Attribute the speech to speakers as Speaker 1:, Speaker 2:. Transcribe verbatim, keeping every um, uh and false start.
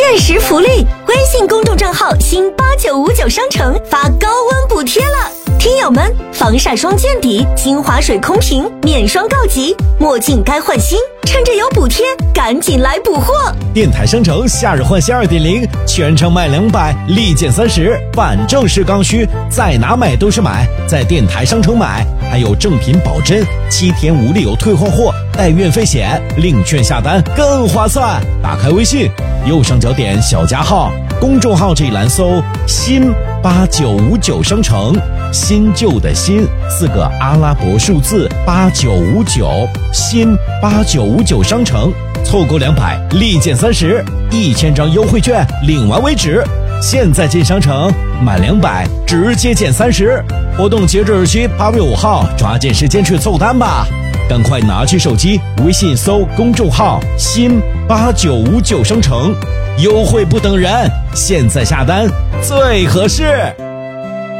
Speaker 1: 限时福利，微信公众账号新八九五九商城发高温补贴了。听友们，防晒霜见底，精华水空瓶，面霜告急，墨镜该换新，趁着有补贴，赶紧来补货！
Speaker 2: 电台商城夏日换新 二点零， 全场买两百，立减三十，反正是刚需，在哪买都是买，在电台商城买，还有正品保真，七天无理由退换货，带运费险，领券下单更划算。打开微信，右上角点小加号，公众号这一栏搜新八九五九商城，新旧的新四个阿拉伯数字八九五九，新八九五九商城，凑够两百立减三十，一千张优惠券领完为止。现在进商城满两百直接减三十，活动截止日期八月五号，抓紧时间去凑单吧！赶快拿起手机，微信搜公众号新八九五九商城，优惠不等人，现在下单最合适。